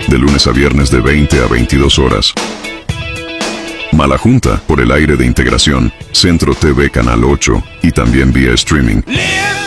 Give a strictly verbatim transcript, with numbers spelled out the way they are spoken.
de lunes a viernes de veinte a veintidós horas. Mala Junta, por el aire de Integración, Centro T V Canal ocho, y también vía streaming.